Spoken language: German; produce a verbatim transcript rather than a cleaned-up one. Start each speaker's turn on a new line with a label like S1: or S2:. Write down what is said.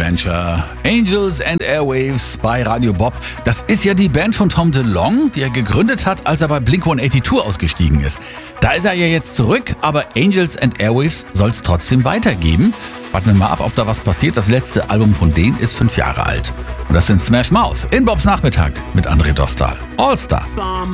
S1: Adventure. Angels and Airwaves bei Radio Bob. Das ist ja die Band von Tom DeLonge, die er gegründet hat, als er bei Blink hundertzweiundachtzig ausgestiegen ist. Da ist er ja jetzt zurück, aber Angels and Airwaves soll es trotzdem weitergeben. Warten wir mal ab, ob da was passiert. Das letzte Album von denen ist fünf Jahre alt. Und das sind Smash Mouth in Bobs Nachmittag mit André Dostal. All Star.